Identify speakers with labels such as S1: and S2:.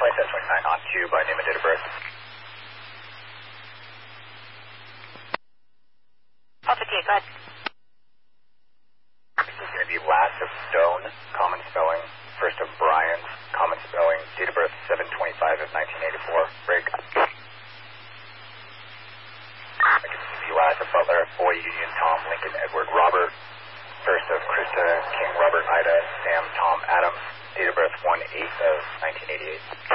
S1: 2729 on cue by name and date of birth.
S2: Alpha T, go ahead.
S1: This is going to be last of Stone, common spelling. First of Bryans, common spelling. Date of birth 7/25 of 1984. Rig. Second is the last of Butler, Boy Union, Tom, Lincoln, Edward, Robert. First of Krista, King, Robert, Ida, Sam, Tom, Adams. Date of birth 1/8 of 1988.